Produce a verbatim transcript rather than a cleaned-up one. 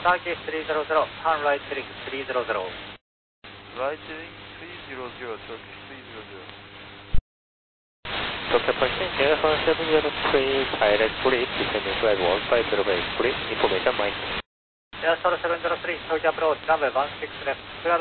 Turkey three zero zero, turn right heading three zero zero. Right heading three zero zero, Turkey three zero zero. Tokyo Point, Air seven zero three, pilot police, descending flight one five zero eight, police, information mine. Air seven zero three, Tokyo approach, runway one six left, clear